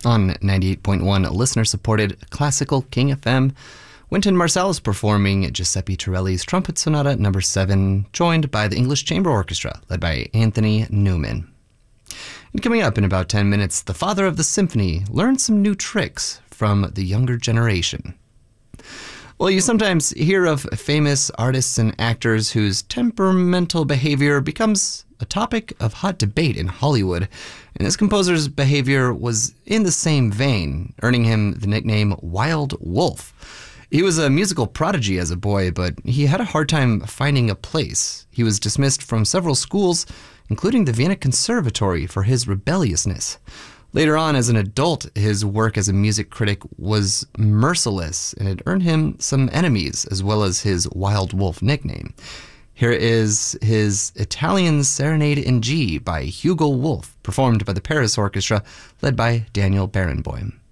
On 98.1 listener-supported Classical King FM, Wynton Marsalis performing Giuseppe Torelli's Trumpet Sonata No. 7, joined by the English Chamber Orchestra, led by Anthony Newman. And coming up in about 10 minutes, the father of the symphony learned some new tricks from the younger generation. Well, you sometimes hear of famous artists and actors whose temperamental behavior becomes a topic of hot debate in Hollywood, and this composer's behavior was in the same vein, earning him the nickname Wild Wolf. He was a musical prodigy as a boy, but he had a hard time finding a place. He was dismissed from several schools, including the Vienna Conservatory, for his rebelliousness. Later on, as an adult, his work as a music critic was merciless, and it earned him some enemies, as well as his Wild Wolf nickname. Here is his Italian Serenade in G by Hugo Wolf, performed by the Paris Orchestra, led by Daniel Barenboim.